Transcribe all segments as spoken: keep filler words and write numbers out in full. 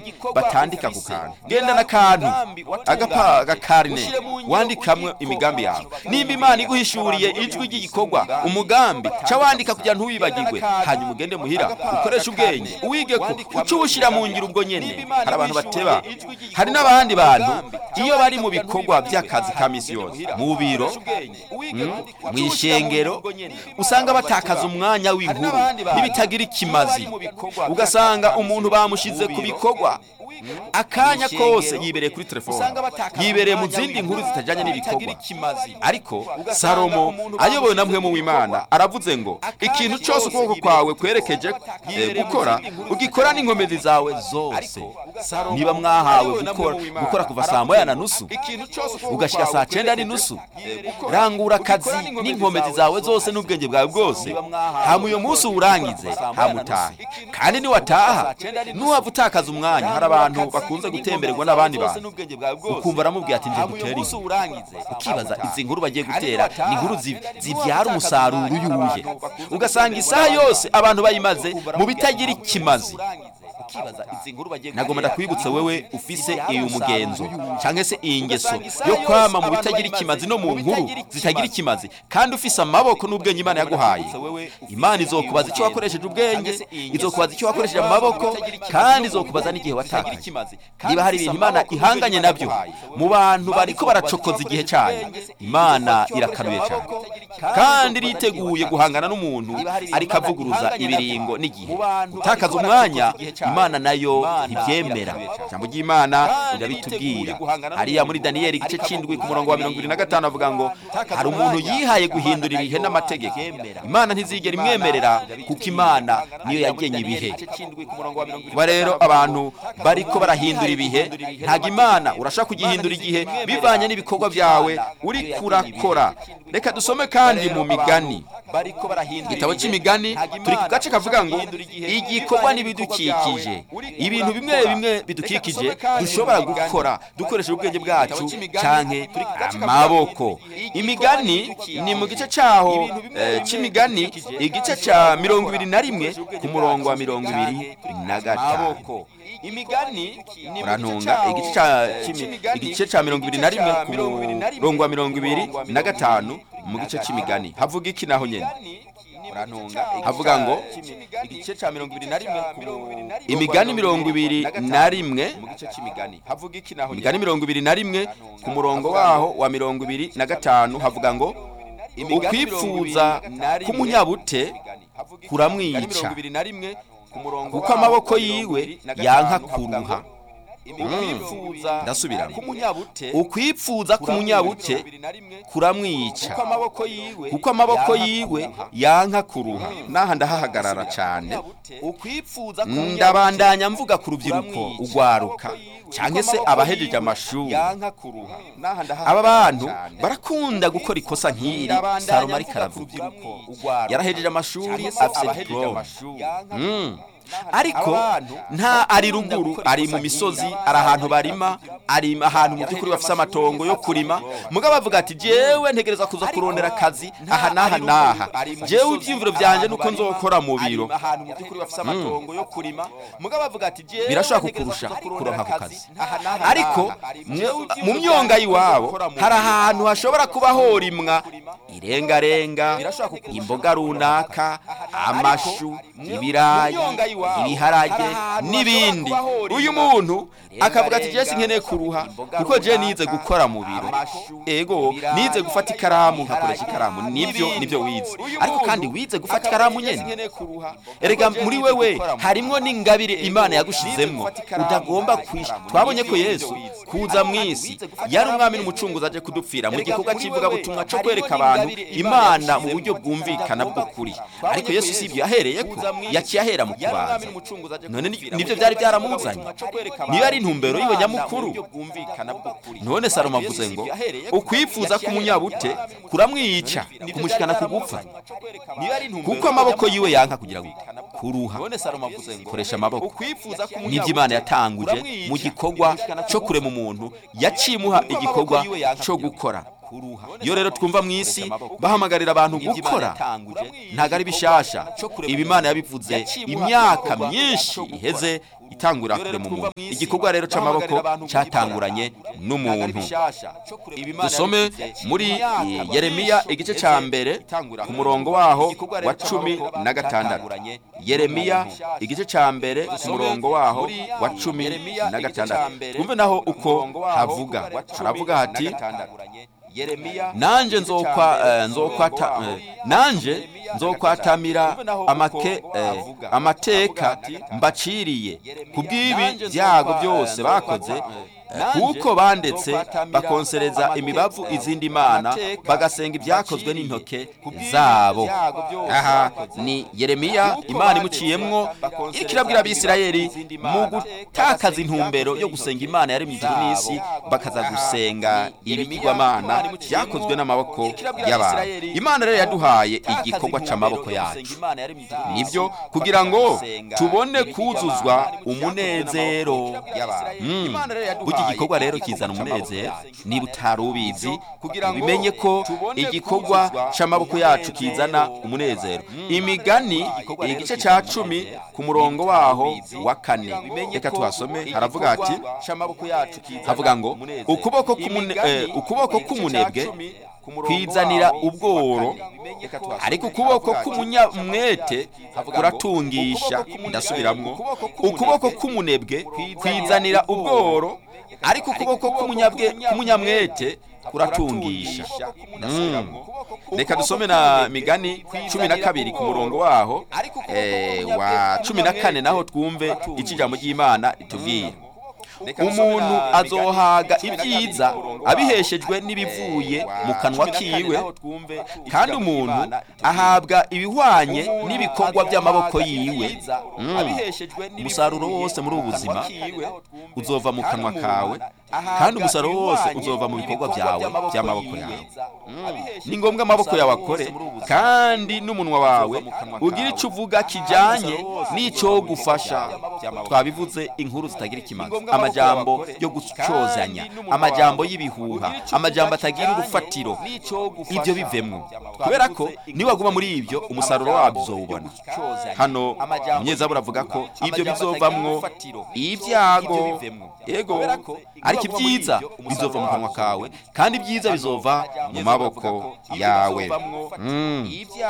batandika ku kantu genda n'akantu agapa agakarine wandikamwe imigambi yawe nimba Imana iguhishuriye ijwi ry'igikorwa umugambi ca wandika kugira ntuwibagirwe hanyuma ugende muhira ukoresha ubwenge uwige ko ucubushira mu ngiro ubwo nyene hari abantu bateba hari n'abandi bantu iyo bari mu bikorwa by'akazi ka misi yose mu biro mu ishengero usanga batakaza umwanya w'inkuru n'ibitagira ikimazi ugasanga umuntu bamushize ku bikorwa akanya kose yibereye kuri telefone yibereye mu zindi nkuru zitajanye n'ibikorwa ariko Salomo ayobowe na mpwemu w'Imana aravuze ngo ikintu cyose ukuboko kwawe kwerekeje eh, gukora ugikora n'inkomezi zawe zose niba mwahawe gukora gukora kuva saa moya na nusu ugashika saa cyenda n'inusu rangura akazi n'inkomezi zawe zose n'ubwenge bwawe bwose hamu uyo munsi urangize hamutahe kandi ni wataha nuhava utakaza umwanya hari abantu bakunze gutembererwa n'abandi bantu ukumva aramubwiye ati nje gutera ukibaza izi nkuru bagiye gutera ni nkuru zibyara umusaruro uyuye ugasanga isaha yose abantu bayimaze mu bitagira ikimazi nagomba ndakwibutsa wewe ufise iyo mugenzo canke se ingeso yo kwama mu bitagira ikimazi no mu nkuru zitagira ikimazi kandi ufise amaboko n'ubwenge Imana yaguhaye Imana izokubaza icyo wakoresheje ubwenge izokubaza icyo wakoresheje amaboko kandi izokubaza n'igihe watakaye niba hari ibintu Imana ihanganye nabyo mu bantu bariko baracokoza igihe cyayo Imana irakanuye cyane kandi riteguye guhangana n'umuntu ariko avuguruza ibiringo n'igihe utakaza umwanya Imana nayo ntibyemera jambo ry'Imana irabitubwira hariya muri Daniyeli igice cy'indwi ku murongo wa mirongo ibiri na gatanu avuga ngo hari umuntu yihaye guhindura ibihe n'amategeko Imana ntizigera imwemerera kuko Imana niyo yagenye ibihe kuba rero abantu bariko barahindura ibihe ntago Imana urashaka kugihindura igihe bivanye n'ibikorwa byawe uri kurakora reka dusome kandi mu migani igitabo cy'imigani turi ku gace kavuga ngo igikorwa n'ibidukikije ibintu bimwe bimwe bidukikije dushobora gukora dukoresha ubwenge bwacu canke amaboko imigani ni mu gice cyaho cy'imigani igice cya mirongo ibiri na rimwe ku murongo wa mirongo ibiri na gatanu imigani ni murantunga igice cya igice cya mirongo ibiri na rimwe ku murongo wa mirongo ibiri na gatanu mu gice cy'imigani havuga iki naho nyene havuga ngo igice cya mirongo ibiri na rimwe imigani mirongo ibiri na rimwe mu gice cy'imigani havuga iki naho imigani mirongo ibiri na rimwe ku murongo waho wa mirongo ibiri na gatanu havuga ngo ukwipfuza k'umunyabute kuramwica kuko amaboko yiwe yanka kuruha ndasubira ukwipfuza k'umunyabute kuramwica kuko amaboko yiwe yanka kuruha naha ndahahagarara cyane ndabandanya mvuga ku rubyiruko ugwaruka cyangwa se abahejeje amashuri aba bantu barakunda gukora ikosa nk'iri Salomo ariko aravuga yarahejeje amashuri afite diplome ariko nta ari ruguru ari mu misozi ari ahantu barima ari ahantu mu by'ukuri bafite amatongo yo kurima mugabo avuga ati jewe ntegereza kuza kurondera akazi aha naha naha jewe ibyimviro byanje nuko nzokora mu biro ahantu mu by'ukuri bafite amatongo yo kurima mugabo avuga ati jewe birashaka kukurusha kuronka ku kazi ariko mu myonga yiwabo hari ahantu hashobora kuba horimwa irengarenga imboga runaka amashu ibirayi ibiharage n'ibindi uyu muntu akavuga ati je sinkeneye kuruha kuko je nize gukora mu biro ego nize gufata ikaramu nkakoresha ikaramu nibyo nibyo wize ariko kandi wize gufata ikaramu nyene erega muri wewe harimo n'ingabire Imana yagushizemmo udagomba kwisha twabonye ko Yesu kuza mwisi yari umwami n'umucunguzi aje kudupfira mu gikorwa kivuga butumwa cyo kwereka abantu Imana mu buryo bwumvikana bw'ukuri ariko Yesu sibyo yahereye ko yakiyahera mu kubaza none nibyo byari byaramuzanye niyo ari intumbero yiwe nyamukuru none Salomo avuze ngo ukwipfuza k'umunyabute kuramwica kumushikana kugupfa kuko amaboko yiwe yanka kugira ngo kuruha koresha amaboko nibyo Imana yatanguje mu gikorwa cyo kurema umuntu yacimuha igikorwa cyo gukora iyo rero twumva mu isi bahamagarira abantu gukora ntago ari bishasha. Ibi Imana yabivuze imyaka myinshi iheze itangura kurema umuntu. Igikorwa rero c'amaboko cyatanguranye n'umuntu. Dusome muri Yeremiya igice ca mbere ku murongo waho wa cumi na gatandatu. Yeremiya igice ca mbere ku murongo waho wa cumi na gatandatu. Twumve naho uko havuga. Haravuga hati nanje nzokwa nzokwata nanje nzokwatamira amake amateka mbaciriye kubw'ibi byago byose bakoze, kuko bandetse bakonsereza imibavu izindi mana bagasenga ibyakozwe n'intoke zabo. Aha ni Yeremiya Imana imuciyemwo ikirabwira abisirayeli mu gutakaza intumbero yo gusenga Imana yaremye ijuru n'isi, bakaza gusenga ibigirwamana byakozwe n'amaboko y'abantu. Imana rero yaduhaye igikorwa c'amaboko yacu, nibyo kugira ngo tubone kuzuzwa umunezero y'abantu. Igikorwa rero kizana umunezero. Niba utari ubizi ubimenye ko igikorwa c'amaboko yacu kizana umunezero. Imigani igice ca cumi ku murongo waho wa kane, reka tuhasome. Haravuga ati havuga ngo ukuboko kumune eh, ukuboko kumunebwe kwizanira ubworo, ariko ukuboko k'umunyamwete kuratungisha. Ndasubiramwo, ukuboko k'umunebwe kwizanira ubworo, ariko ukuboko k'umunyamwete kuratungisha. Mm. Reka dusome na Migani cumi na kabiri ku murongo waho eh, wa cumi na kane, naho twumve ijambo ry'Imana itubwiye. Umuntu azohaga ibyiza abiheshejwe n'ibivuye mu kanwa kiwe, kandi umuntu ahabwa ibihwanye n'ibikorwa by'amaboko yiwe. Mm. Umusaruro wose muri ubu buzima uzova mu kanwa kawe, kandi umusaruro wose uzova mu bikorwa byawe by'amaboko yawe. Mm. Ni ngombwa amaboko yawe akore, kandi n'umunwa wawe ugira icyo uvuga kijanye n'icyo gufasha. Twabivuze inkuru zitagira ikimazi, amajambo yo gucozanya, amajambo y'ibihuha, amajambo atagira urufatiro, ibyo bivemwo. Kubera ko niwaguma muri ibyo umusaruro wabyo uzobona. Hano Umunyezaburi avuga ko ibyo bizovamwo ibyago. Yego, ariko ibyiza bizova mu kanwa kawe, kandi ibyiza bizova mu maboko yawe. Mm.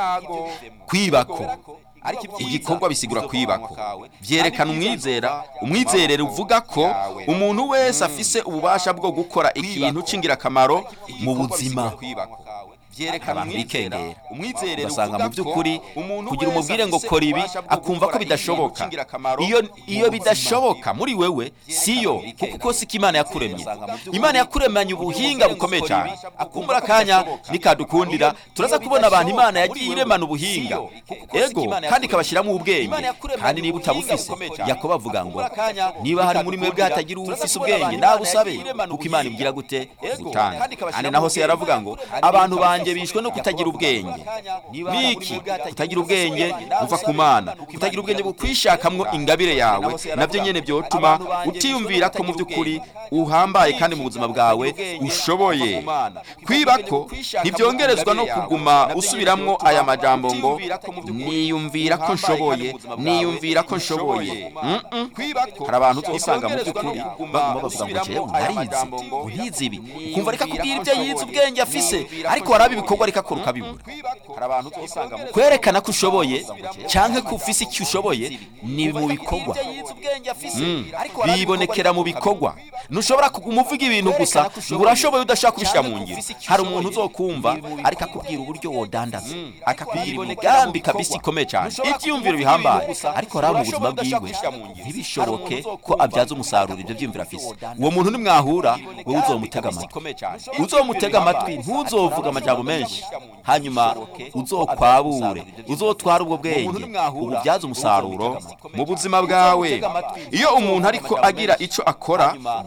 Kwibako igikorwa bisigura kwibako, vyerekana umwizera umwizerere uvuga ko umuntu wese afise ububasha bwo gukora ikintu c'ingirakamaro mu buzima. Vyerekana umwizera umwizerere ugasanga mu by'ukuri kugira umubwire ngo kora ibi akumva ko bidashoboka. Iyo iyo bidashoboka muri wewe siyo, kuko si Imana yakuremye. Imana yakuremanye ubuhinga bukomeye cyane. Akumbura kanya nikadukundira turaza kubona abantu Imana yagiye iremana ubuhinga, ego, kandi kabashiramo ubwenge. Kandi niba utabufise, Yakobo avuga ngo niba hari muri mwebwe hatagira ufise ubwenge nabusabe, kuko Imana ibwira gute gutanga. Kandi naho se yaravuga ngo abantu banje bishwe no kutagira ubwenge. Niki kutagira ubwenge uva ku Mana, kutagira ubwenge bwo kwishakamwo ingabire yawe, navyo nyene byotuma utiyumvira ko mu by'ukuri uhambaye kandi mu buzima bwawe ushoboye. Kwibako ntibyongerezwa no kuguma usubiramwo aya majambo ngo niyumvira ko nshoboye, niyumvira ko nshoboye. Mm -mm. Hari abantu uzosanga mu by'ukuri baguma bavuga ngo jewe ndarizi, ntizi ibi, ukumva reka kubwira ibyo yize ubwenge afise, ariko warabi ibikorwa reka kora ukabibura. Kwerekana ko ushoboye canke ko ufise icyo ushoboye ni mu bikorwa. Mm. Bibonekera mu bikorwa. Nushobora kumuvuga ibintu gusa ngo urashoboye udashaka kubishira mu ngiro. Hari umuntu uzokumva ariko akubwira uburyo wodandaza, akakubwira imigambi kabisa ikomeye cyane, ibyumviro bihambaye, ariko hari mu buzima bwiwe ntibishoboke ko abyaza umusaruro ibyo byumvira afise. Uwo muntu nimwahura wowe uzomutega amatwi, uzomutega amatwi, ntuzovuga amajambo menshi, hanyuma uzokwabure, uzotwara ubwo bwenge ububyaza umusaruro mu buzima bwawe. Iyo umuntu ariko agira ico akora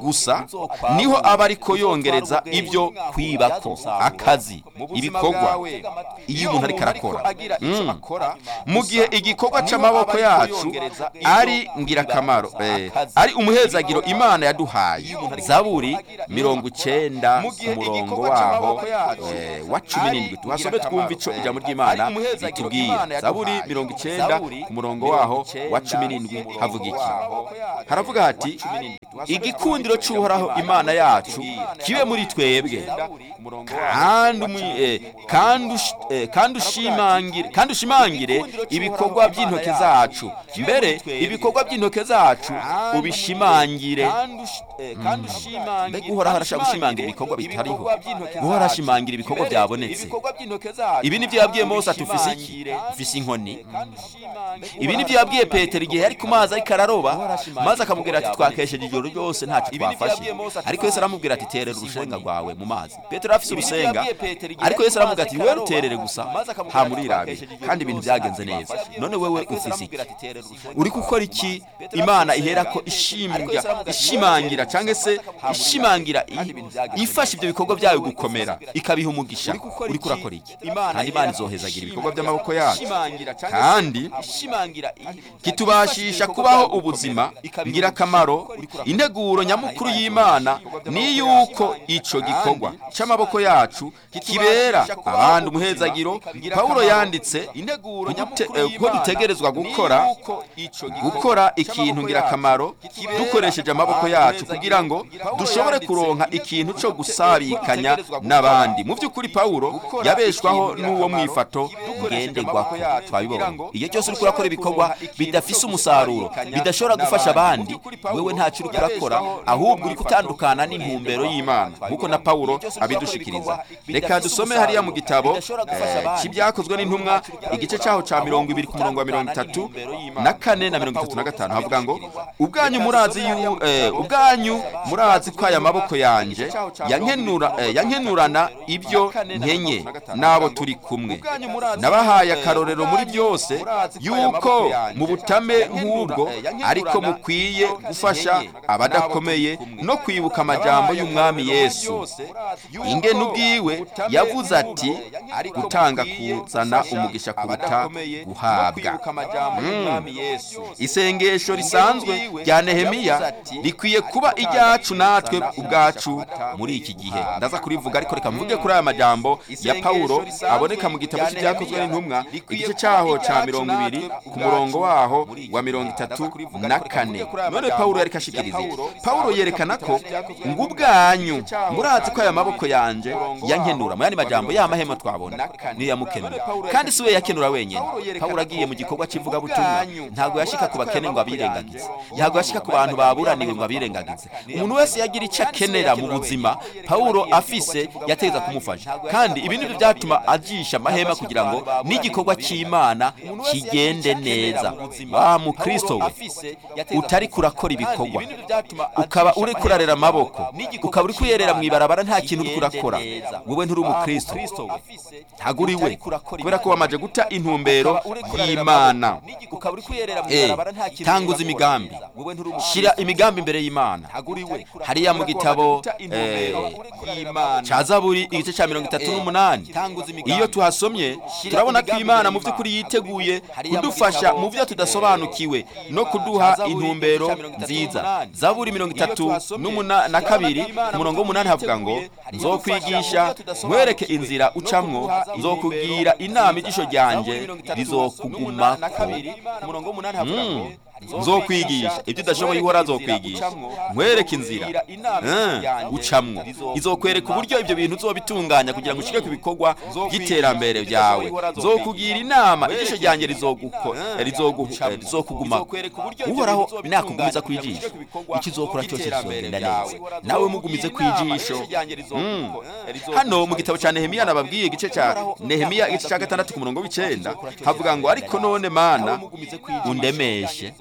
gusa niho aba ariko yongereza ibyo kwibako akazi ibikorwa iyo umuntu ariko arakora. Mm. Mu gihe igikorwa c'amaboko yacu ari ngirakamaro eh, ari umuhezagiro Imana yaduhaye. Zaburi mirongo icenda ku murongo waho eh, wa cumi n'indwi tuhasome twumva ico ijambo ry'Imana ritubwiye. Zaburi mirongo icenda ku murongo waho wa cumi n'indwi havuga iki? Haravuga hati igikundiro c'Uhoraho Imana yacu kibe muri twebwe kandi eh, kandi eh, kandi ushimangire kandi ushimangire ibikorwa by'intoke zacu, mbere ibikorwa by'intoke zacu ubishimangire. Kandi ushimangire Uhoraho arashaka gushimangira ibikorwa bitariho. Uhoraho arashimangira ibikorwa byabonetse. Ibi nivyo yabwiye Mose atufise iki? Ufise inkoni. Ibi nivyo yabwiye Petero igihe yari ku mazi ariko araroba, maze akamubwira ati twakesheje ijoro ryose ntacyo twafashe. Ariko Yesu aramubwira ati terera urushenga rwawe mu mazi. Petero afise urusenga, ariko Yesu aramubwira ati wewe ruterere gusa ha murirabire, kandi ibintu byagenze neza. None wewe ufise iki? Uri gukora iki Imana iherako ishimangira ishimangira canke se ishimangira ifasha ibyo bikorwa byayo gukomera ikabiha umugisha? Uri kurakora iki? Kandi Imana izohezagira ibikorwa by'amaboko yacu, kandi kitubashisha kubaho ubuzima ngirakamaro. Integuro nyamukuru y'Imana ni yuko ico gikorwa c'amaboko yacu kibera abandi umuhezagiro. Paulo yanditse ko dutegerezwa gukora gukora ikintu ngirakamaro dukoresheje amaboko yacu kugira ngo dushobore kuronka ikintu cyo gusabikanya n'abandi. Mu by'ukuri Paulo yabeshwaho n'uwo mwifato ngendegwako. Twabibona iyo cyose uri kurakora ibikorwa bidafise umusaruro bidashobora gufasha abandi, wewe ntacyo uri kurakora, ahubwo uri kutandukana n'intumbero y'Imana, nkuko na Paulo abidushikiriza. Reka dusome hariya mu gitabo cy'ibyakozwe n'intumwa igice cyaho ca mirongo ibiri ku murongo wa mirongo itatu na kane na mirongo itatu na gatanu havuga ngo ubwanyu murazi eh, ubwanyu murazi ko aya maboko yanje yankenura eh, yankenurana ibyo nkenye nabo turi kumwe. Nabahaye akarorero muri byose yuko mu butame nk'ubwo ariko mukwiye gufasha abadakomeye no kwibuka amajambo y'Umwami Yesu ingene ubwiwe yavuze ati gutanga kuzana umugisha kuruta guhabwa. Mm. Isengesho risanzwe rya Nehemiya rikwiye kuba ijyacu natwe ubwacu muri iki gihe. Ndaza kurivuga ariko reka mvuge kuri aya majambo ya Paulo aboneka mu gitabo cy'ibyakozwe n'intumwa igice cyaho ca mirongo ibiri ku murongo waho wa mirongo itatu na kane. None Paulo yari kashikiriza iki? Paulo yerekana ko ngubwanyu murazi ko aya maboko yanje yankenura. Mu yandi majambo ya mahema twabona ni yamukenura, kandi siwe yakenura wenyene. Paulo agiye mu gikorwa civuga butumwa ntago yashika ku bakene ngo abirengagize, ntago yashika ku bantu baburaniwe ngo abirengagize. Umuntu wese yagira icyo akenera mu buzima Paulo afise yateza kumufasha, kandi ibi nibyo byatuma ajisha amahema kugira ngo n'igikorwa cy'Imana kigende neza. Wa mu Kristo we utari kurakora ibikorwa ukaba uri kurarera amaboko ukaba uri kuyerera mu ibarabara nta kintu uri kurakora, wewe nturi mu Kristo, ntago uri we, kubera ko wamaje guta intumbero y'Imana. Eh, tanguza imigambi, shira imigambi imbere y'Imana. Hariya mu gitabo eh, ca Zaburi igice ca mirongo itatu n'umunani iyo tuhasomye turabona ko Imana mu by'ukuri yiteguye kudufasha mu byo tudasobanukiwe no kuduha intumbero nziza. Zaburi mirongo itatu na kabiri ku murongo w'umunani havuga ngo nzokwigisha nkwereke inzira ucamwo, nzokubwira inama ijisho ryanje rizokugumako. Mm. Nzokwigisha ibyo udashoboye uhora nzokwigisha nkwereke inzira uh, ucamwo, izokwereka uburyo ibyo bintu uzobitunganya kugira ngo ushike ku bikorwa by'iterambere byawe. Nzokugira inama ijisho ryanjye rizoguko rizokugumako. Uhoraho nakugumiza kwijisho ikizokora cyose kizogenda neza, nawe mugumize kwijisho. Mm. Hano mu gitabo cya Nehemiya nababwiye igice cya Nehemiya igice cya gatandatu ku murongo w'icenda havuga ngo ariko none Mana undemeshe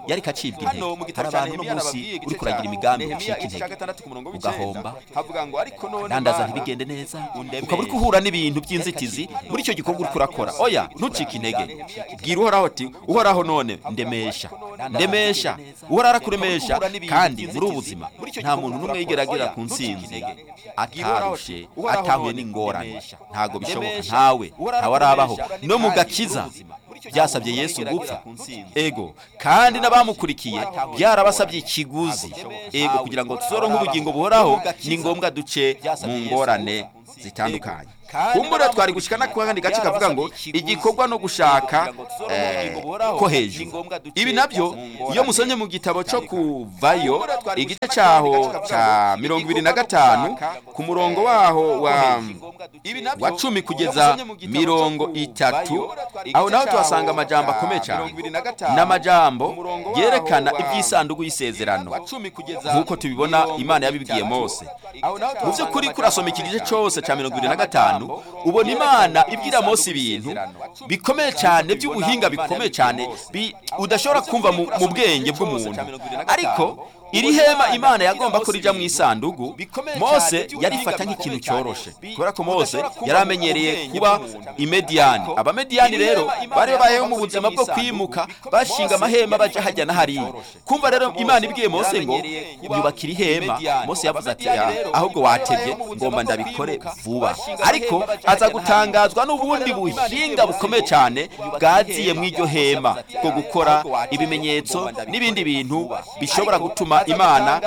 yari kacibwa intege. Hari abantu no munsi uri kuragira imigambi ucika intege ugahomba, nandaza ntibigende neza, ukaba uri kuhura n'ibintu by'inzitizi muri icyo gikorwa uri kurakora. Oya, ntucike intege, bwira uhoraho ati uhoraho none ndemesha ndemesha. uhoraho arakuremesha, kandi muri ubu buzima nta muntu n'umwe yigeragera ku ntsinzi atarushe atahuye n'ingorane. Ntago bishoboka, ntawe ntawe arabaho no mu gakiza byasabye Yesu gupfa, ego, kandi n'abamukurikiye byarabasabye ikiguzi, ego, kugira ngo tuzoronke ubugingo buhoraho. Ni ngombwa duce mu ngorane zitandukanye. Kumbura twari gushikana ku kandi gace kavuga ngo igikorwa no gushaka eh, ko hejuru. Ibi nabyo iyo musomye mu gitabo cyo Kuvayo igice cyaho cya mirongo ibiri na gatanu ku murongo waho wa wa cumi kugeza mirongo itatu, aho naho tuhasanga amajambo akomeye cyane n'amajambo yerekana iby'isanduku y'isezerano nk'uko tubibona Imana yabibwiye Mose. Mu by'ukuri kurasoma iki gice cyose cya mirongo ibiri na gatanu ubona Imana ibwira Mose ibintu bikomeye cyane by'ubuhinga bikomeye cyane udashobora kumva mu bwenge bw'umuntu. Ariko iri hema Imana yagomba ko rija mu isanduku, Mose yarifata nk'ikintu cyoroshe, kubera ko Mose yaramenyereye kuba imediyani. Abamediyani rero bari babayeho mu buzima bwo kwimuka, bashinga amahema baje hajya na hariya. Kumva rero Imana ibwiye Mose ngo yubakira ihema, Mose yavuze ati ahubwo watebye, ngomba ndabikore vuba. Ariko aza gutangazwa n'ubundi buhinga bukomeye cyane bwaziye mu iryo hema bwo gukora ibimenyetso n'ibindi bintu bishobora gutuma Imana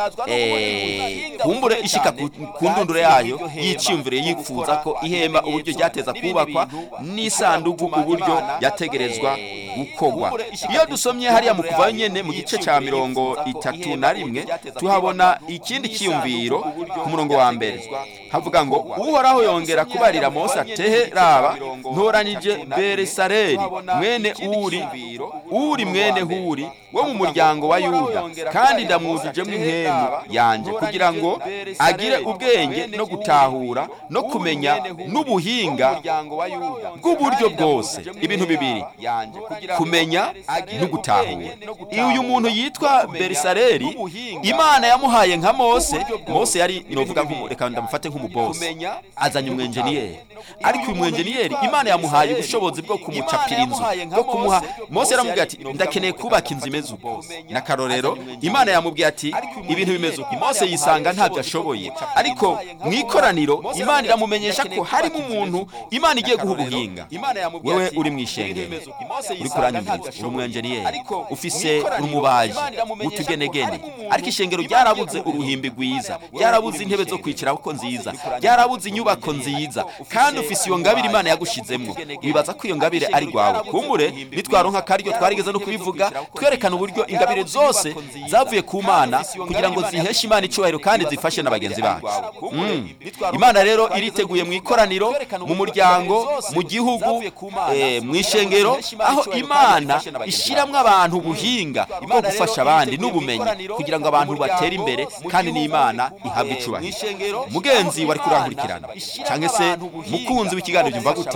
eh kumbure ishika ku ndunduro yayo yicimvire yifuza ko ihema uburyo ryateza kubakwa n'isanduku uburyo yategerezwa gukogwa. Iyo dusomye hariya mu Kuvayo nyene mu gice cya mirongo itatu na rimwe tuhabona ikindi kiyumviro ku murongo wa mbere, havuga ngo uhoraho yongera kubarira Mose atehe raba ntoranije Beresaleli mwene Uri Uri mwene Huri wo mu muryango wa Yuda, kandi ndamwujuje mu ihemu yanje kugira ngo agire ubwenge no gutahura no kumenya n'ubuhinga bw'uburyo bwose. Ibintu bibiri, kumenya no gutahura. Iyo uyu muntu yitwa Beresaleli Imana yamuhaye nka Mose. Mose yari novuga nk'umureka ndamufate nk'umubosi, azanye umwenjeniyeri. Ariko uyu mwenjeniyeri Imana yamuhaye ubushobozi bwo kumucapira inzu, bwo kumuha. Mose yaramubwiye ati ndakeneye kubaka inzu imeze uko. Nakarorero Imana yamubwiye ati ibintu bimeze uko. Mose yisanga ntabyo ashoboye, ariko mu ikoraniro Imana iramumenyesha ko harimo umuntu Imana igiye guha ubuhinga. Wewe uri mu ishengero, uri kuranyumviriza, uri umwenjeniyeri, ufise umubaji utugenegene, ariko ishengero ryarabuze uruhimbi rwiza, ryarabuze intebe zo kwicaraho ko nziza, ryarabuze inyubako nziza, kandi ufise iyo ngabire Imana yagushizemwo. Wibaza ko iyo ngabire ari gwawe. Kumbure nitwaronka karyo twarigeze no kubivuga twerekana uburyo ingabire zose zavuye ku Mana kugira ngo ziheshe Imana icubahiro kandi zifashe n'abagenzi bacu. Mm. Imana rero iriteguye mu ikoraniro, mu muryango, mu gihugu, eh, mu ishengero, aho Imana ishiramwe abantu ubuhinga bwo gufasha abandi n'ubumenyi kugira ngo abantu batere imbere, kandi ni Imana ihabwa icubahiro. Mugenzi wari kurankurikirana cyangwa se mukunzi w'ikiganiro byumva gute?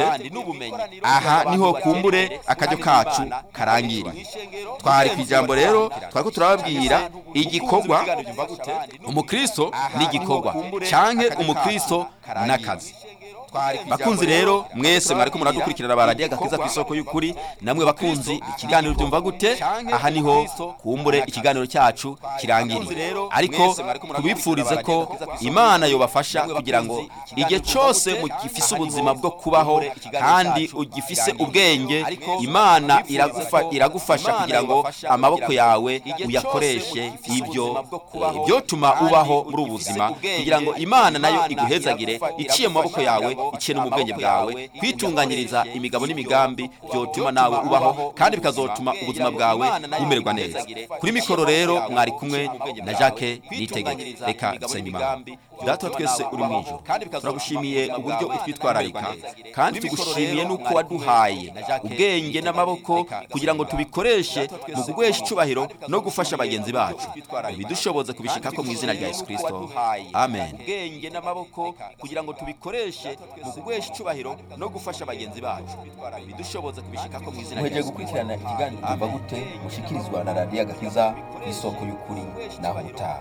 Aha niho kumbure akajyo kacu karangiriye. Twari ku ijambo rero twariko turababwira igikorwa umukristo n'igikorwa canke umukristo n'akazi. Bakunzi rero mwese mwariko muradukurikirana baradiye Agakiza ku isoko y'ukuri, namwe bakunzi ikiganiro byumva gute, aha niho kumbure ikiganiro cyacu kirangiriye. Ariko tubipfurize ko Imana yobafasha kugira ngo igihe cyose mugifise ubuzima bwo kubaho kandi ugifise ubwenge, Imana iragufa iragufasha kugira ngo amaboko yawe uyakoreshe ibyo byo tuma ubaho muri ubuzima, kugira ngo Imana nayo iguhezagire iciye mu maboko yawe, iciye mu bwenge bwawe, kwitunganyiriza imigabo n'imigambi byotuma nawe ubaho kandi bikazotuma ubuzima bwawe bumererwa neza. Kuri mikoro rero mwari kumwe na Jacques Nitegeka. Reka dusenge Imana. data twese uri mu ijuru turagushimiye uburyo utwitwararika kandi tugushimiye nuko waduhaye ubwenge n'amaboko kugira ngo tubikoreshe mu kuguhesha icubahiro no gufasha bagenzi bacu bidushoboze kubishikako mu izina rya Yesu Kristo amen. Ubwenge n'amaboko kugira ngo tubikoreshe mu kuguhesha icubahiro no gufasha bagenzi bacu bidushoboze kubishikako mu izina rya Yesu Kristo. Gukurikirana ikiganiro Umva Gute mushikirizwa na Radio Agakiza isoko y'ukuri naho utaha.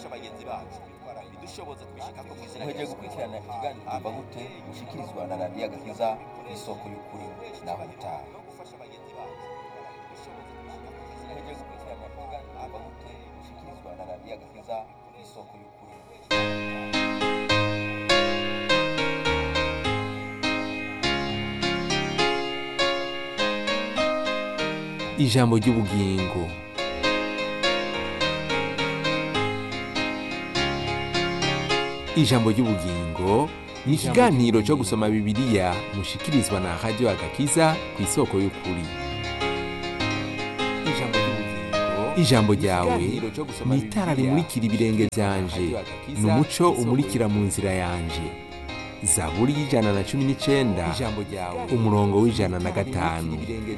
Muheje gukurikirana ikiganiro Umva Gute mushikirizwa na Radio Agakiza isoko y'ukuri naho utaha. Muheje gukurikirana ikiganiro Umva Gute mushikirizwa na Radio Agakiza isoko y'ukuri. Ijambo ry'ubugingo. Ijambo ry'ubugingo ni ikiganiro cyo gusoma Bibiliya mushikirizwa na Radio Agakiza ku isoko y'ukuri. Ijambo ry'ubugingo, ijambo ryawe ni itara rimurikira ibirenge byanje, ni umuco umurikira mu nzira yanje. Zaburi y'ijana na cumi n'icenda umurongo w'ijana na gatanu.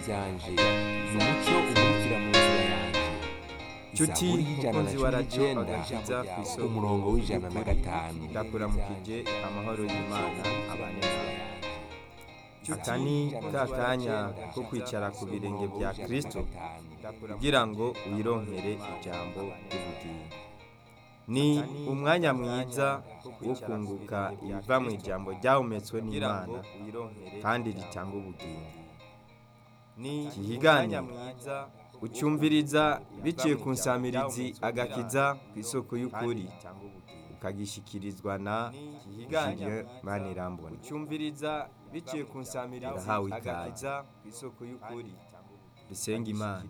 Chuti mukunzi wa Radio Agakiza ku isoko umurongo w'ijana na gatanu. ndakuramukije amahoro y'Imana abaneza. Aka ni ka kanya ko kwicara ku birenge bya Kristo kugira ngo wironkere ijambo ry'ubugingo. Ni umwanya mwiza wo kunguka ibiva mu ijambo ryahumetswe n'Imana kandi ritanga ubugingo. Ni ikiganiro ucyumviriza biciye ku nsamirizi Agakiza ku isoko y'ukuri ukagishikirizwa na Julien Manirambona. Ucyumviriza biciye ku nsamirizi Agakiza ku isoko y'ukuri dusenga Imana.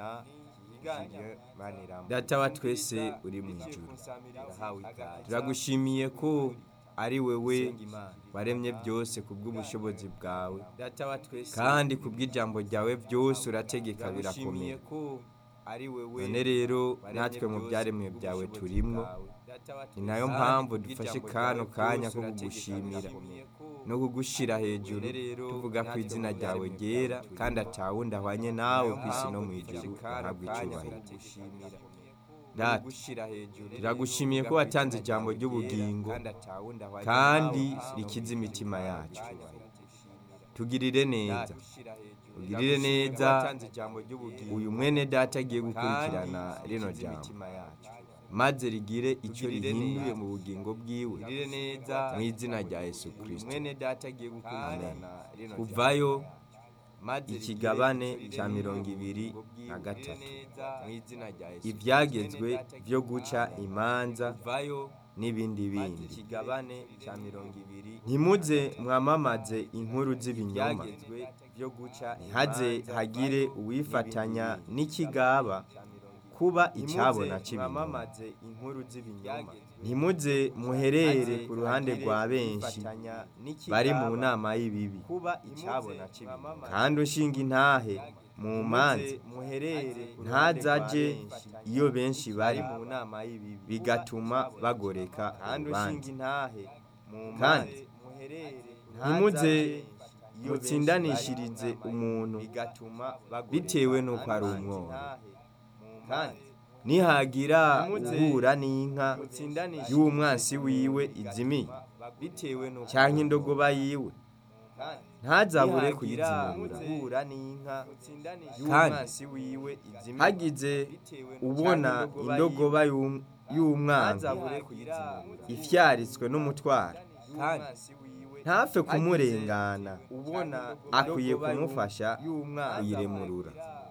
Data wa twese uri mu ijuru, turagushimiye ko ari wewe waremye byose kubw'ubushobozi bwawe kandi kubw'ijambo ryawe byose urategeka birakomeye. None rero natwe mu byaremwe byawe turimwo, ni nayo mpamvu dufashe kano kanya ko kugushimira no kugushira hejuru tuvuga ku izina ryawe ryera kandi atawundi ahwanye nawe ku isi no mu ijuru ntabwo icyubahiro. Data, turagushimiye ko watanze ijambo ry'ubugingo kandi rikiza imitima yacu. Tugirire neza, ugirire neza uyu mwene data agiye gukurikirana rino jambo, maze rigire icyo rihinduye mu bugingo bwiwe mu izina rya Yesu Kristo. Amen. Kuvayo ikigabane cya mirongo ibiri na gatatu ibyagezwe byo guca imanza n'ibindi bindi. Ntimuze mwamamaze inkuru z'ibinyoma, ntihaze hagire uwifatanya n'ikigaba kuba icyabona cy'ibinyoma. Ntimuze muherere ku ruhande rwa benshi bari mu nama y'ibibi, kandi ushinga intahe mu manza ntazaje iyo benshi bari, bigatuma bagoreka urubanza. Kandi ntimuze mutsindanishirize umuntu bitewe n'uko ari umworo. Nihagira uhura n'inka y'umwansi wiwe izimiye cyangwa indogoba yiwe, ntazabure kuyizimura. Kandi hagize ubona indogoba y'umwanzi ifyaritswe n'umutwaro, ntapfe kumurengana, akwiye kumufasha kuyiremurura.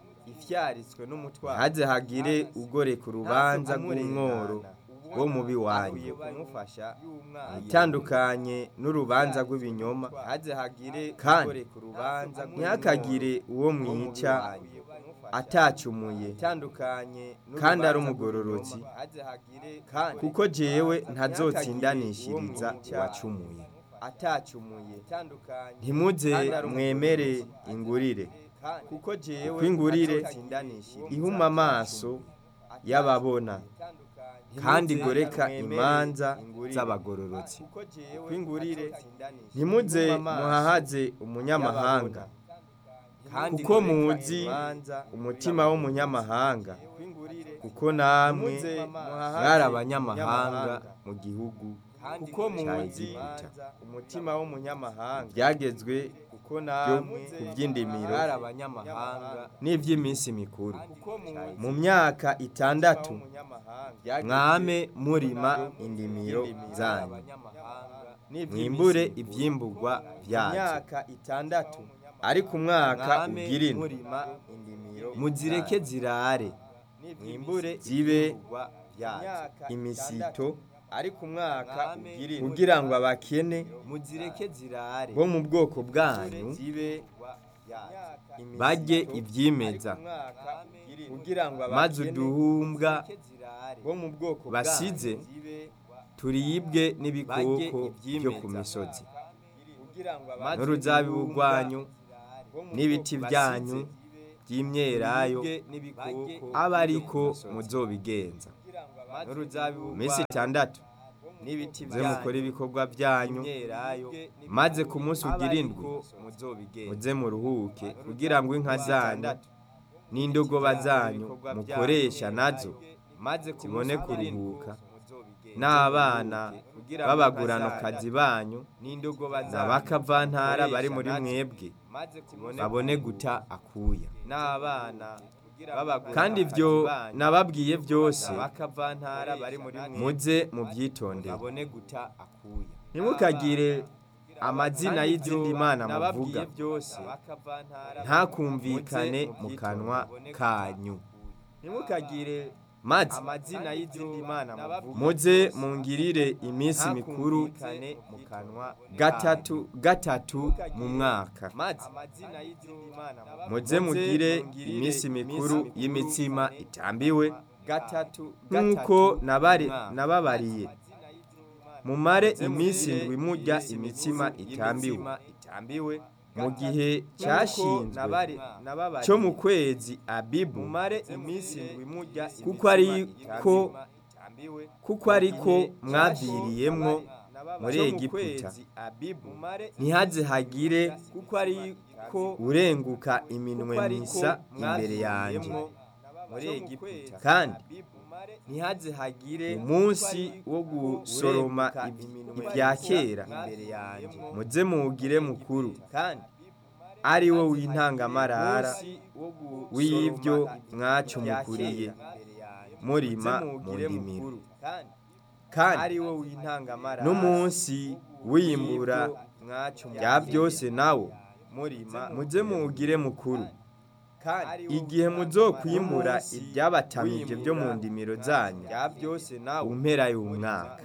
Haze hagire ugoreka urubanza rw'umworo wo mubi wanyu, itandukanye n'urubanza rw'ibinyoma. Kandi ntihakagire uwo mwica atacumuye kandi ari umugororotsi, kuko jewe ntazotsindanishiriza uwacumuye. Ntimuze mwemere ingurire, kuko ingurire ihuma amaso y'ababona, kandi igoreka imanza z'abagororotsi. Ntimuze muhahaze umunyamahanga, kuko muzi umutima w'umunyamahanga, kuko namwe mwari abanyamahanga mu gihugu cya Egiputa. Umutima w'umunyamahanga byagezwe kuko namwe ku by'indimiro n'iby'iminsi mikuru. Mu myaka itandatu mwame murima indimiro zanyu, mwimbure ibyimburwa byazo, ariko umwaka ugira indwi muzireke zirare, zibe imisito, ariko umwaka kugira ngo abakene bo mu bwoko bwanyu barye ibyimeza, maze uduhumbwa basize turibwe n'ibikoko byo ku misozi, n'uruzabibu rwanyu n'ibiti byanyu by'imyelayo aba ariko muzobigenza. Iminsi itandatu muze mukore ibikorwa byanyu, maze ku munsi ugira indwi muze muruhuke, kugira ngo inka zanyu n'indogoba zanyu mukoresha nazo zibone kuruhuka, n'abana b'abaguranokazi banyu n'abakavantara bari muri mwebwe babone guta akuya. Kandi ibyo nababwiye byose muze mubyitondere. Ntimukagire amazina y'izindi mana muvuga, ntakumvikane mu kanwa kanyu. Ntimukagire maze muze mungirire iminsi mikuru gatatu gatatu mu mwaka. Muze mugire iminsi mikuru y'imitsima itambiwe nk'uko nababariye. Mumare iminsi indwi murya imitsima itambiwe mu gihe cyashinzwe cyo mu kwezi Abibu, kuko ariko kuko ariko mwaviriyemwo muri Egiputa. Ntihaze hagire urenguka iminwe misa imbere yanjye, kandi ntihaze hagire umunsi wo gusoroma ibya kera muze muwugire mukuru, ari wo w'intangamarara w'ibyo mwacumukuriye murima mu ndimiro, kandi n'umunsi w'imbura bya byose nawo muze muwugire mukuru. Igihe muzokwimbura ibyabatamije byo mu ndimiro zanyu ku mpera y'umwaka,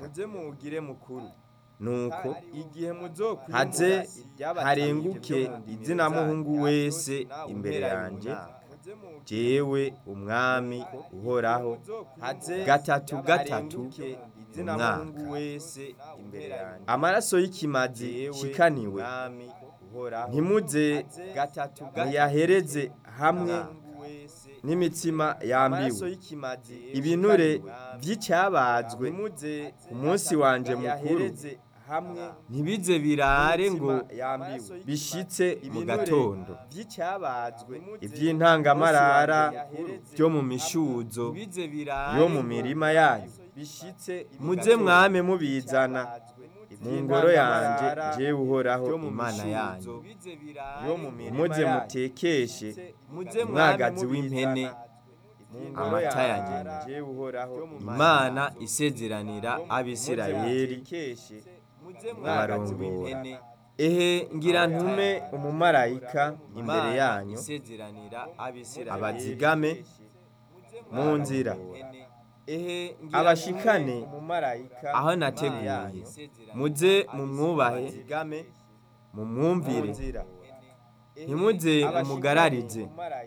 nuko haze harenguke izina muhungu wese imbere yanjye, jewe umwami uhoraho, gatatu gatatu mu mwaka. Amaraso y'ikimazi kikaniwe ntimuze muyahereze hamwe n'imitsima yambiwe. Ibinure by'icyabazwe ku munsi wanje mukuru ntibize birare ngo bishitse mu gatondo. Iby'intangamarara byo mu mishuzo yo mu mirima yanyu muze mwame mubizana mu ngoro yanjye, jewe uhoraho Imana yanyu. Muze mutekeshe umwagazi w'impene amata ya nyina. Imana isezeranira Abisirayeli barongora. Ehe, ngira ntume umumarayika imbere yanyu abazigame mu nzira, abashikane aho nateguye. Muze mumwubahe mumwumvire, ntimuze mumugararize,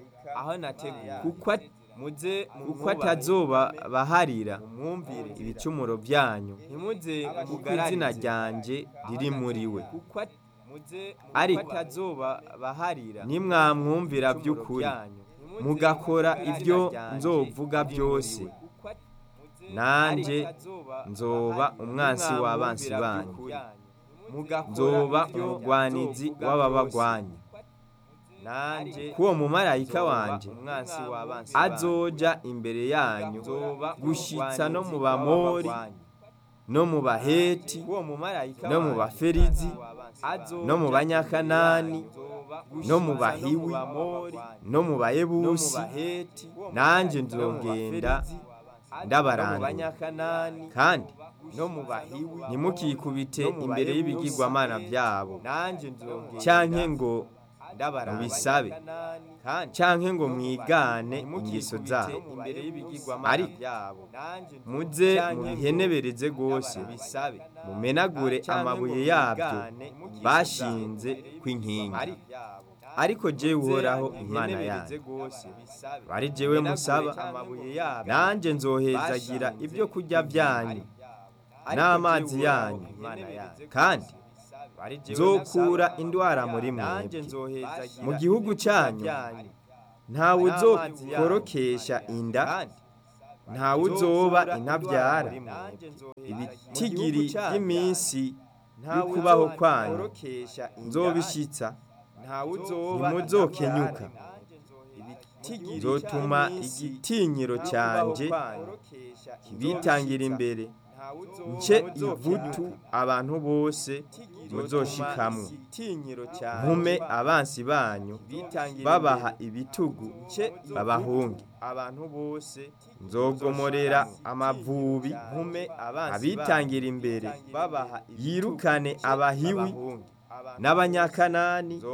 kuko atazoba baharira ibicumuro byanyu, kuko izina ryanjye riri muri we. Ariko nimwamwumvira by'ukuri mugakora ibyo nzovuga byose, nanjye nzoba umwansi w'abansi banyu, nzoba umugwanizi w'ababagwanya. Kuwo mumarayika wanje azoja imbere yanyu gushitsa no mu Bamori no mu Baheti no mu Baferizi no mu Banyakanani no mu Bahiwi no mu Bayebusi, nanje nzogenda ndabarandura. Kandi ntimukikubite imbere y'ibigirwamana byabo, canke ngo mubisabe, canke ngo mwigane ingeso zabo, ariko muze mubihenebereze rwose, mumenagure amabuye yabyo bashinze kw'inkingi. Ariko jewe Uhoraho Imana yanyu, bari jewe musaba, nanje nzohezagira ibyo kurya byanyu n'amazi yanyu, kandi nzokura indwara muri mwebwe. Mu gihugu cyanyu ntawe uzokorokesha inda, ntawe uzoba intabyara. Ibitigiri by'iminsi y'ukubaho kwanyu nzobishitsa, ntimuzokenyuka. Nzotuma igitinyiro cyanjye kibitangira imbere, nce ivutu abantu bose muzoshikamwo, ntume abansi banyu babaha ibitugu babahunge. Nzogomorera amavubi abitangira imbere, yirukane Abahiwi n'Abanyakanani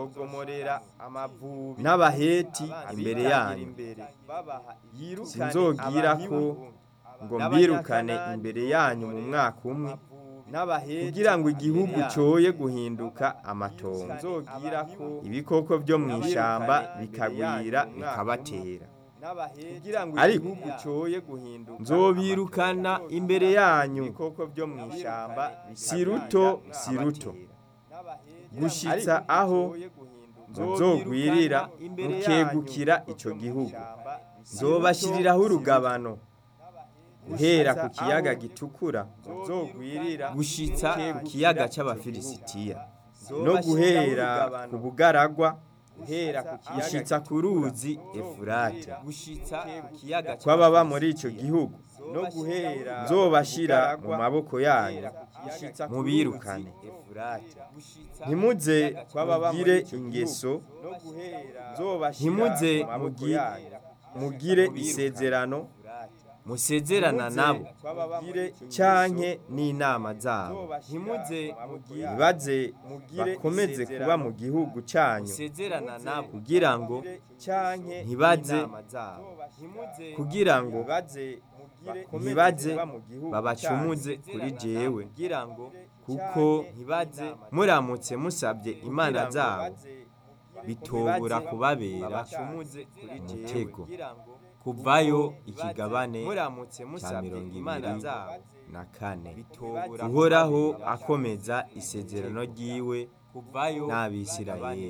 n'Abaheti imbere yanyu. Sinzogira ko ngo mbirukane imbere yanyu mu mwaka umwe, kugira ngo igihugu coye guhinduka amatongo, ibikoko byo mu ishamba bikagwira bikabatera. Ariko nzobirukana imbere yanyu si ruto si ruto, gushitsa aho muzogwirira mukegukira ico gihugu. Nzobashiriraho urugabano guhera ku kiyaga gitukura gushitsa ku kiyaga c'Abafilisitiya, no guhera ku bugaragwa gushitsa ku ruzi Efurate. Kw'ababa muri ico gihugu nzobashira mu maboko yanyu, mubirukane. Ntimuze mugire ingeso, ntimuze mugire isezerano musezerana nabo, canke n'inama zabo. Ntibaze bakomeze kuba mu gihugu canyu, kugira ngo ntibaze kugira ngo ntibaze babacumuze kuri jewe, kuko muramutse musabye imana zabo bitobura kubabera umutego. Kuvayo ikigabane cya mirongo ibiri na kane. Uhoraho akomeza isezerano ryiwe n'Abisirayeli.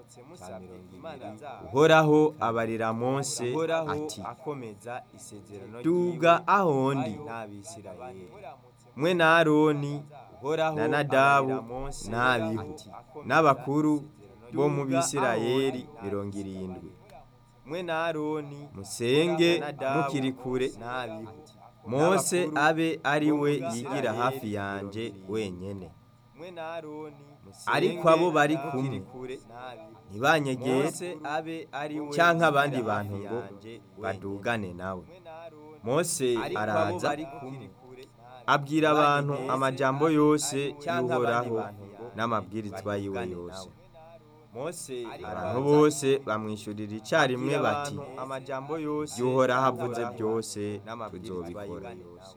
Uhoraho abarira Mose ati, duga ahondi mwe na Aroni na Nadabu n'Abihu n'abakuru bo mu Bisirayeli mirongo irindwi, musenge mukiri kure. Mose abe ari we yigira hafi yanje wenyene, ariko abo bari kumwe ntibanyegere canke abandi bantu ngo badugane nawe. Mose araza abwira abantu amajambo yose y'Uhoraho n'amabwirizwa yiwe yose. Abantu bose bamwishurira icarimwe bati, y'Uhoraho avuze byose tuzobikora.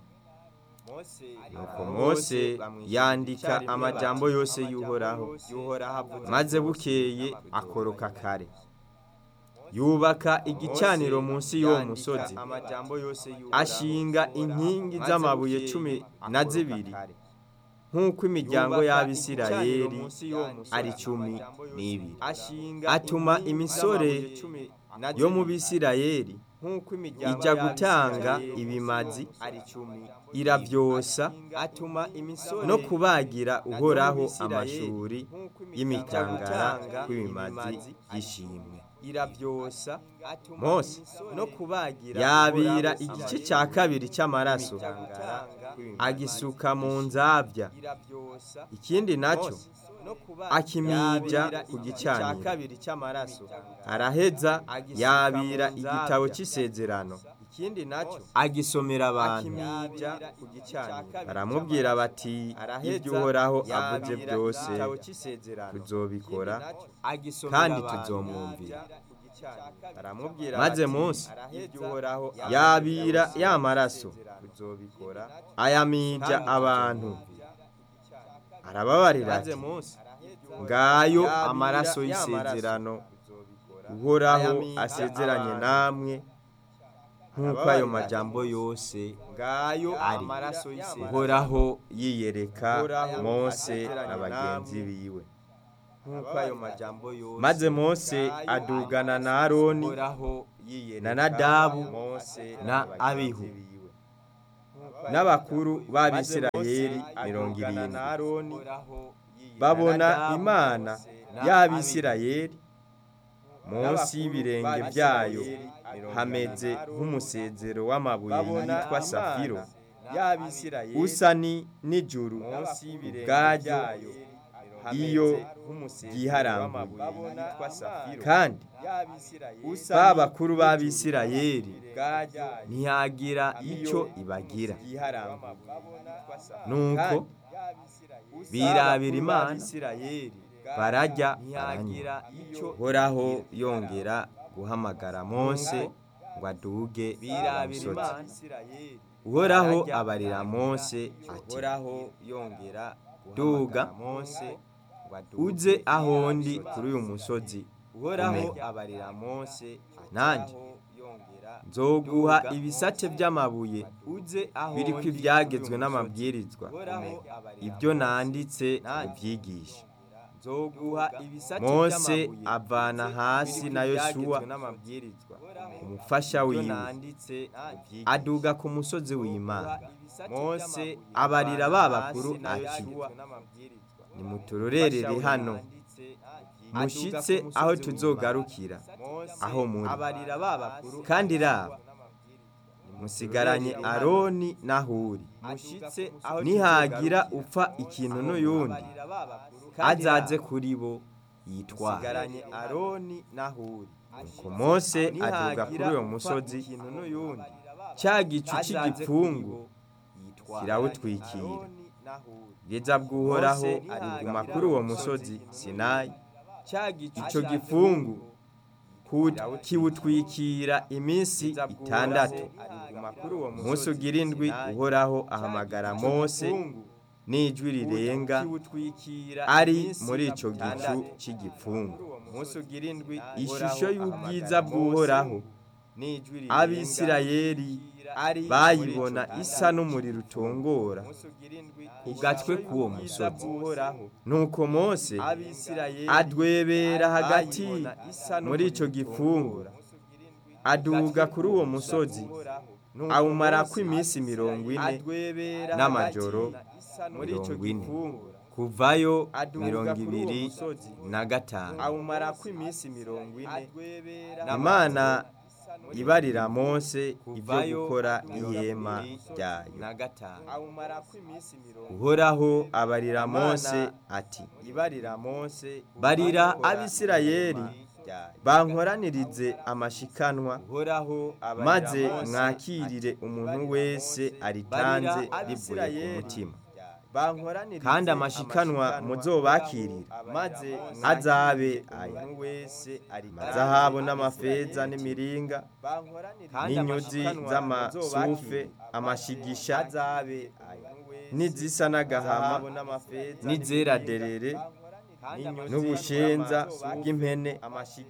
Nuko Mose yandika amajambo yose y'Uhoraho, maze bukeye akoroka kare, yubaka igicaniro munsi y'uwo musozi, ashinga inkingi z'amabuye cumi na zibiri, nk'uko imiryango y'Abisirayeli ari cumi n'ibiri. Atuma imisore yo mu Bisirayeli ijya gutanga ibimazi iravyosa no kubagira uhoraho amashuri y'imitangara kw'ibimazi y'ishimwe. Mose yabira igice cya kabiri cy'amaraso agisuka mu nzabya, ikindi nacyo akimija ku gicaniro. Araheza yabira igitabo cy'isezerano agisomera abantu. Baramubwira bati ibyo uhoraho avuze byose tuzobikora kandi tuzomwumvira. Maze Mose yabira ya maraso ayamija abantu. Arababarira ati ngayo amaraso y'isezerano uhoraho asezeranye namwe, nk'uko ayo majambo yose ngayo ari. Uhoraho yiyereka Mose na bagenzi biwe. Maze Mose adugana na Aroni na Nadabu na Abihu n'abakuru b'Abisirayeli mirongo irindwi. Babona Imana y'Abisirayeli, munsi y'ibirenge byayo hameze nk'umusezero w'amabuye yitwa safiro, usa n'ijuru ubwaryo iyo ryiharambuye. Kandi ba bakuru b'Abisirayeli ntihagira icyo ibagira, nuko birabira Imana barajya baranywa. Uhoraho yongera guhamagara Mose ngo aduge umusozi. Uhoraho abarira Mose ati duga uze aho ndi kuri uyu musozi, umenya nanjye nzoguha ibisate by'amabuye biriko ibyagezwe n'amabwirizwa, ibyo nanditse ubyigisha. Mose avana hasi na Yosuwa umufasha wiwe aduga ku musozi w'Imana. Mose abarira ba bakuru ati nimuturorerere hano mushitse aho tuzogarukira aho muri, kandi raba musigaranye Aroni na Huri. Nihagira upfa ikintu n'uyundi azaze kuri bo yitwara. Nuko Mose aduga kuri uwo musozi, cya gicu cy'igipfungu kirawutwikira. Bwiza bw'Uhoraho buguma kuri uwo musozi Sinayi, icyo gipfungu kiwutwikira iminsi itandatu. Umunsi ugira indwi Uhoraho ahamagara Mose n'ijwi rirenga ari muri icyo gicu cy'igipfungu. Ishusho y'ubwiza bw'Uhoraho Abisirayeli bayibona isa n'umuriro utongora ku gatwe k'uwo musozi. Nuko Mose adwebera hagati muri icyo gipfungu, aduga kuri uwo musozi, awumarako iminsi mirongo ine n'amajoro mirongo ine. Kuvayo mirongo ibiri na gatanu. Imana ibarira Mose ibyo gukora ihema ryayo. Uhoraho abarira Mose ati barira Abisirayeli bankoranirize amashikanwa, maze mwakirire umuntu wese aritanze rivuye ku mutima. Kandi amashikanwa muzobakirira azabe aya: amazahabu n'amafeza n'imiringa n'inyuzi z'amasufe, amashigisha n'izisa n'agahama n'izera derere n'ubushenza bw'impene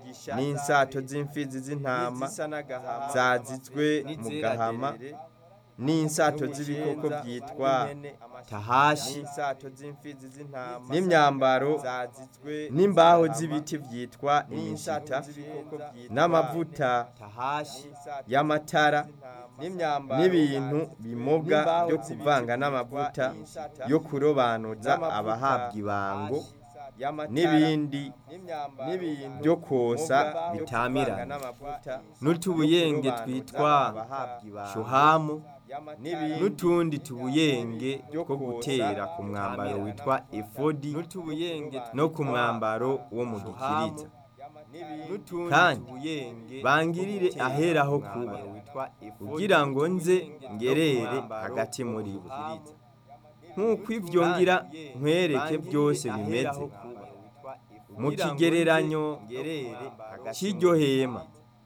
n'insato z'imfizi z'intama zazitswe mu gahama n'insato z'ibikoko byitwa tahashi n'imyambaro n'imbaho z'ibiti byitwa imishita n'amavuta y'amatara n'ibintu bimobwa byo kuvanga n'amavuta yo kurobanuza abahabwa ibango n'ibindi byo kosa bitamirana n'utubuyenge twitwa shuhamu n'utundi tubuyenge two gutera ku mwambaro witwa efodi no ku mwambaro wo mu gikiriza kandi bangirire aheraho kuba kugira ngo nze ngerere hagati muri bo nk'uko ibyo ngira nkwereke byose bimeze mu kigereranyo cy'iryo hema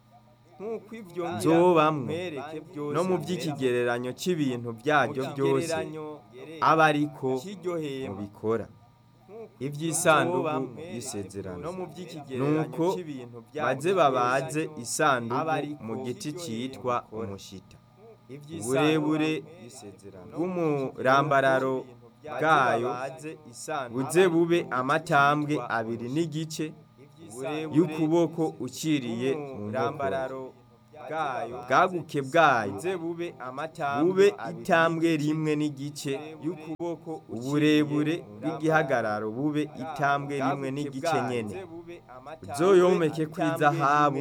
nzobamwe no mu by'ikigereranyo cy'ibintu byaryo byose aba ariko mubikora iby'isanduku y'isezerano nuko baze babaze isanduku mu giti cyitwa umushita uburebure bw'umurambararo bwayo buze bube amatambwe abiri n'igice y'ukuboko uciriye mu nkokora bwaguke bwayo bube itambwe rimwe n'igice y'ukuboko uburebure bw'igihagararo bube itambwe rimwe n'igice nyene uzoyomeke kw'izahabu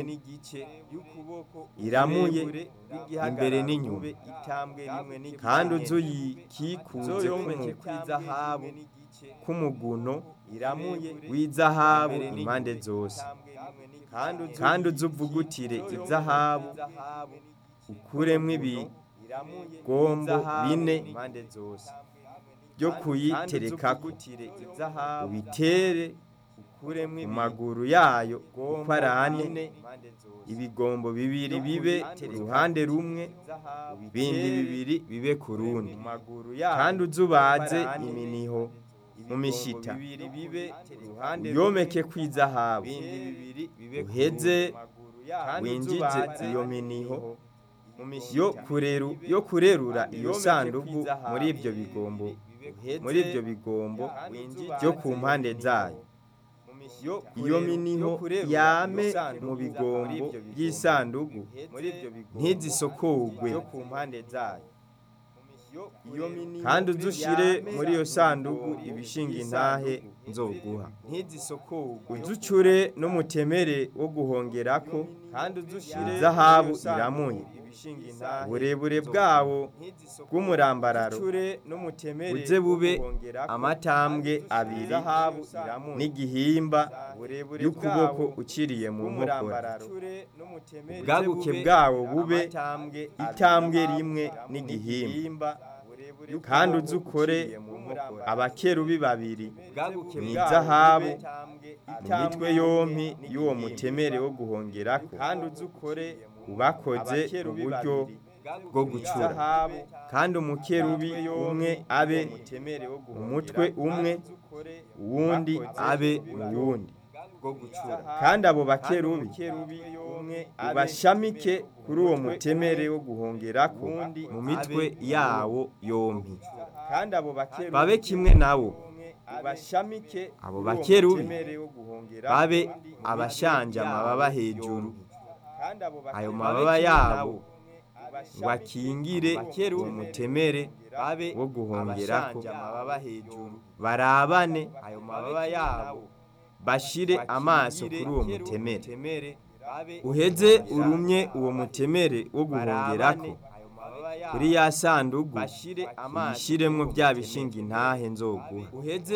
iramuye imbere n'inyuma kandi uzuyikikuze kw'izahabu k'umuguno w'izahabu impande zose kandi uzuvugutire izahabu ukuremo ibigombo bine byo kuyiterekako ubitere ku maguru yayo uko ari ane ibigombo bibiri bibe uruhande rumwe bindi bibiri bibe ku rundi kandi uzubaze iminiho mu mishita uyomeke kw'izahabu uheze winjize iyo miniho yo kurerura iyo sanduku muri ibyo bigombo muri ibyo bigombo byo ku mpande zayo iyo miniho yame mu bigombo by'isanduku ntizisokogwe kandi uzushire muri iyo sanduku ibishinga intahe nzoguha uzucure n'umutemere wo guhongerako izahabu iramuye uburebure bwawo bw'umurambararo buze bube amatambwe abiri n'igihimba y'ukuboko uciriye mu nkokora ubwaguke bwawo bube itambwe rimwe n'igihimba kandi uzukore abakerubi babiri mu izahabu mu mitwe yompi y'uwo mutemere wo guhongerako ubakoze uburyo bwo gucura kandi umukerubi umwe abe umutwe umwe uwundi abe mu wundi kandi abo bakerubi ubashamike kuri uwo mutemere wo guhongerako mu mitwe yawo yompi babe kimwe nawo abo bakerubi babe abashanje amababa hejuru ayo mababa yabo ngo akingire uwo mutemere wo guhongerako barabane ayo mababa yabo bashire amaso kuri uwo mutemere uheze urumye uwo mutemere wo guhongerako kuri ya sanduku uyishiremwo bya bishinga intahe nzoguha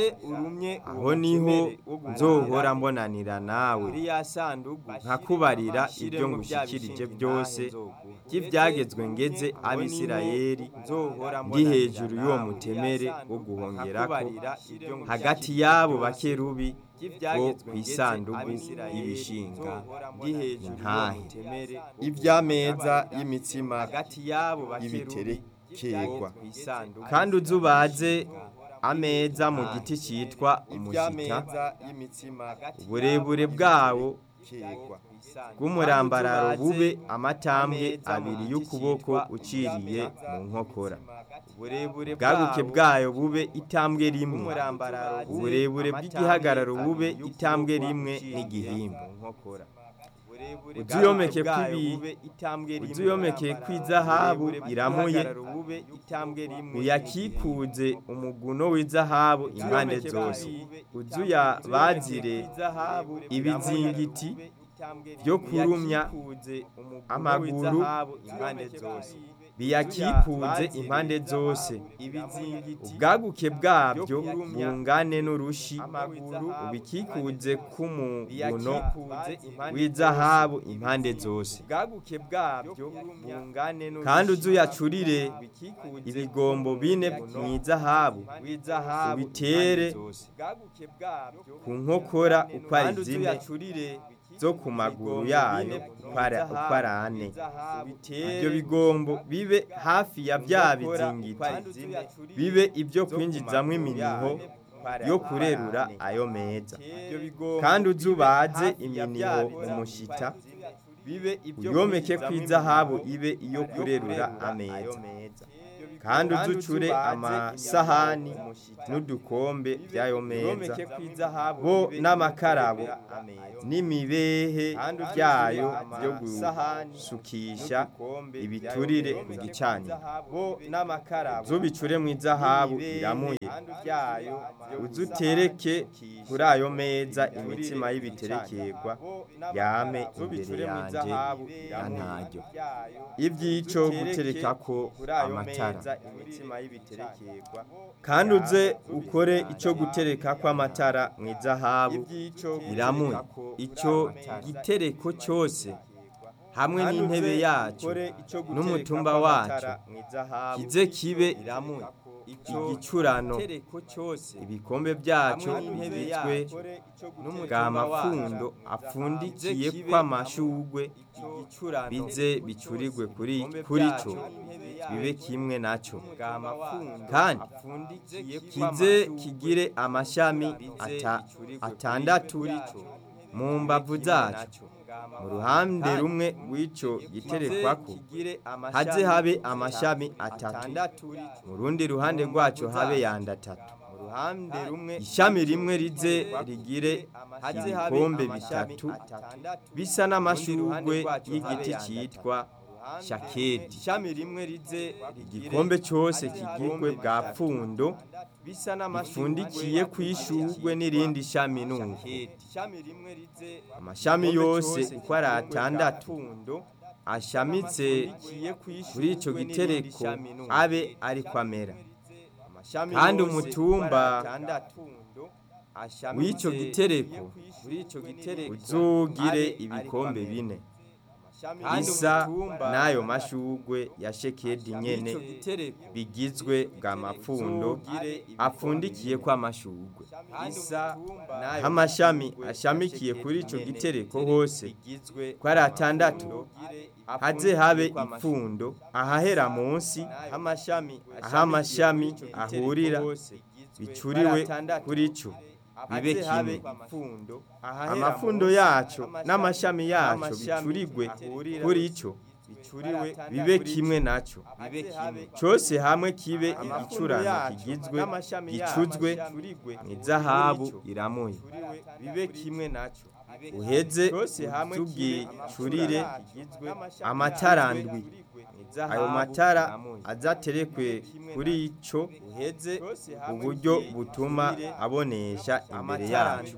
aho niho nzohora mbonanira nawe nkakubarira ibyo ngushikirije byose by'ibyagezwe ngeze abisirayeli ndi hejuru y'uwo mutemere wo guhongerako hagati y'abo bakerubi bo ku isanduku y'ibishinga intahe iby'ameza y'imitsima y'ibiterekegwa kandi uzubaze ameza mu giti cyitwa umushita uburebure bwawo bw'umurambararo bube amatambwe abiri y'ukuboko uciriye mu nkokora, ubwaguke bwayo bube itambwe rimwe, uburebure bw'igihagararo bube itambwe rimwe n'igihimba. uzuyomeke kwibi uzuyomeke kw'izahabu iramuye, uyakikuze umuguno w'izahabu impande zose, uzuyabazire ibizingiti byo kurumya amaguru biyakikuze impande zose, ubwaguke bwabyo bungane n'urushi, ubikikuze k'umuguno w'izahabu impande zose, kandi uzuyacurire ibigombo bine mw'izahabu, ubitere ku nkokora uko ari zine zo ku maguru yayo uko ari ane. Ibyo bigombo bibe hafi ya bya bizingiti, bibe ibyo kwinjizamo iminiho yo kurerura ayo meza, kandi uzubaze iminiho mu mushita, uyomeke kw'izahabu ibe iyo kurerura ameza, kandi uzucure amasahani n'udukombe by'ayo meza, bo n'amakarabo n'imibehe byayo byo gusukisha ibiturire ku gicaniro, uzubicure mu izahabu iramuye, uzutereke kuri ayo meza imitsima y'ibiterekerwa yame imbere yanjye ya ntaryo. Iby'ico guterekako amatara, kandi uze ukore icyo gutereka kw'amatara mu izahabu iramuye, icyo gitereko cyose hamwe n'intebe yacyo n'umutumba wacyo kize kibe igicurano, ibikombe byacyo bibitswe bw'amafundo apfundikiye kw'amashugwe, bize bicurirwe kuri cyo bibe kimwe nacyo, kandi kize kigire amashami atandatu mu mbavu zacyo, mu ruhande rumwe rw'icyo giterekwako haze habe amashami atatu, mu rundi ruhande rwacyo habe yandi atatu, ishami rimwe rize rigire ibikombe bitatu bisa n'amashurwe y'igiti cyitwa shakedi, igikombe cyose kigirwe bwa pfundo bifundikiye kw'ishurwe n'irindi shami nuko, amashami yose uko ari atandatu ashamitse kuri icyo gitereko abe ariko amera, kandi umutumba w'icyo gitereko uzugire ibikombe bine bisa n'ayo mashugwe ya shekedi nyene, bigizwe bwa mapfundo apfundikiye kw'amashugwe, amashami ashamikiye kuri ico gitereko hose ko ari atandatu haze habe ipfundo ahahera munsi, aho amashami ahurira bicuriwe kuri ico bibe kimwe, amafundo yacu n'amashami yacu bicurirwe kuri ico bibe kimwe naco, cyose hamwe kibe igicurano kigizwe gicuzwe n'izahabu iramuye, uheze tubwicurire amatara ndwi, ayo matara azaterekwe kuri ico uburyo butuma abonesha imbere yacu,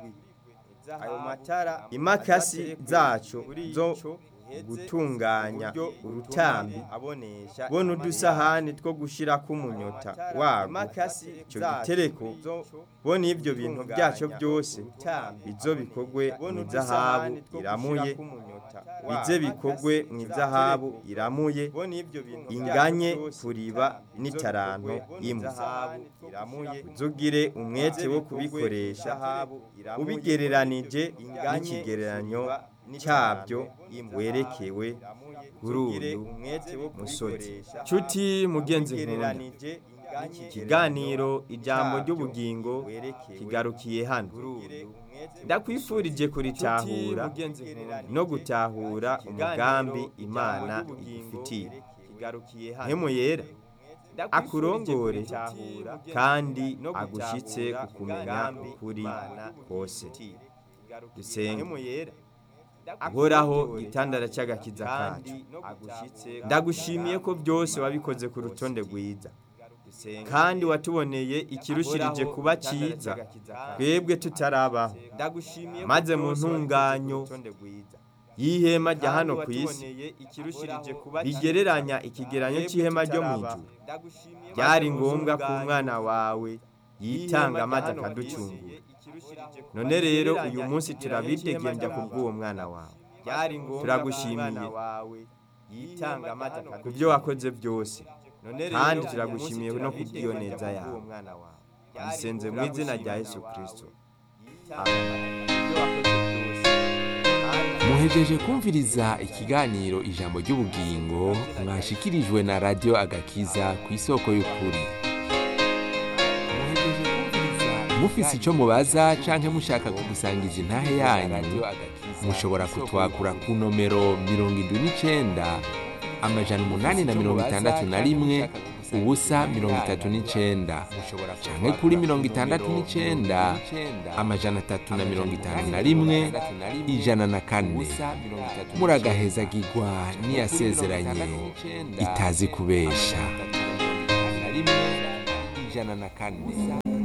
imakasi zacu zo gutunganya urutambi bo n'udusahani two gushirako umunyota wago, ico gitereko bo n'ivyo bintu byacyo byose bizo bikogwe mw'izahabu iramuye, bize bikogwe mw'izahabu iramuye inganye kuriba n'itaranto imwe, uzugire umwete wo kubikoresha ubigereranije n'ikigereranyo cyabyo werekewe kuri uyu musozi. Cuti mugenzi nkunda, ikiganiro ijambo ry'ubugingo kigarukiye hano. Ndakwifurije kuritahura no gutahura umugambi Imana igufitiye. Hemu yera akurongore kandi agushitse kukumenya ukuri kose. Dusenge. Uhoraho gitandara cy'agakiza kacu, ndagushimiye ko byose wabikoze ku rutonde rwiza, kandi watuboneye ikirushirije kuba cyiza twebwe tutarabaho, maze mu ntunganyo y'ihema rya hano ku isi bigereranya ikigeranyo cy'ihema ryo mu ijuru, byari ngombwa ko umwana wawe yitanga maze akaducungura. None rero uyu munsi turabidegembya kubw'uwo mwana wawe. Turagushimiye ku byo wakoze byose, kandi turagushimiye no kubw'iyo neza yawe. Bisenze mu izina rya Yesu Kristo. muhejeje kumviriza ikiganiro ijambo ry'ubugingo mwashikirijwe na radio Agakiza ku isoko y'ukuri. Mufise ico mubaza canke mushaka kudusangiza intahe yanyu, mushobora kutwakura ku nomero mirongo indwi n'icenda amajana umunani na mirongo itandatu na rimwe ubusa mirongo itatu n'icenda, canke kuri mirongo itandatu n'icenda amajana atatu na mirongo itanu na rimwe ijana na kane. Muragahezagirwa n'iyasezeranye itazi kubesha. ijana na kane.